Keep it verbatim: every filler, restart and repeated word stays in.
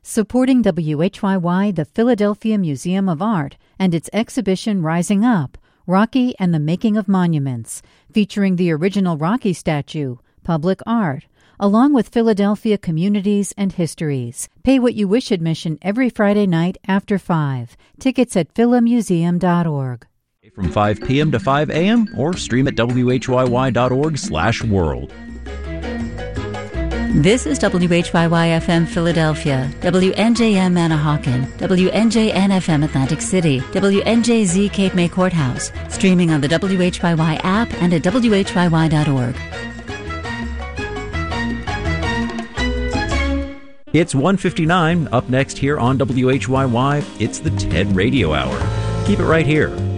Supporting W H Y Y, the Philadelphia Museum of Art, and its exhibition Rising Up, Rocky and the Making of Monuments, featuring the original Rocky statue, public art, along with Philadelphia communities and histories. Pay what you wish admission every Friday night after five. Tickets at phila museum dot org. From five p.m. to five a.m. or stream at w h y y dot org slash world. This is W H Y Y F M Philadelphia, W N J M Manahawkin, W N J N F M Atlantic City, W N J Z Cape May Courthouse, streaming on the W H Y Y app and at w h y y dot org. It's one fifty-nine. Up next here on W H Y Y, it's the TED Radio Hour. Keep it right here.